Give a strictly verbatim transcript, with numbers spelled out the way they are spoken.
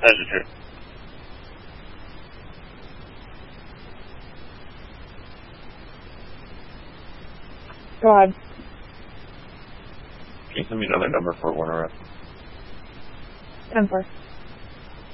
Hesitant. Go ahead. Can you send me another number for one rep? ten four.